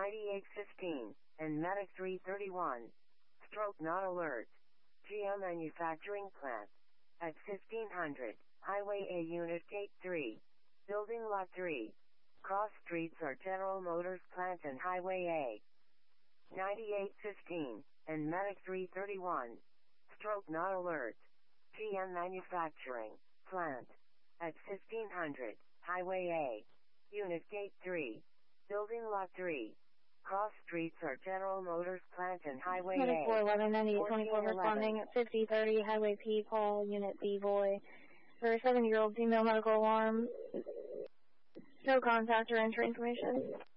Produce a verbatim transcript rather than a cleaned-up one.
ninety-eight fifteen, and Medic three thirty-one. Stroke not alert. G M Manufacturing Plant. At fifteen hundred, Highway A Unit Gate three. Building Lot three. Cross streets are General Motors Plant and Highway A. ninety-eight fifteen, and Medic three thirty-one. Stroke not alert. G M Manufacturing Plant. At fifteen hundred, Highway A. Unit Gate three. Building Lot three. Cross streets are General Motors Plant and Highway Medic A. four eleven ninety-eight twenty-four responding at fifty thirty, Highway P, call Unit B, boy. For a seven-year-old female medical alarm. No contact or entry information.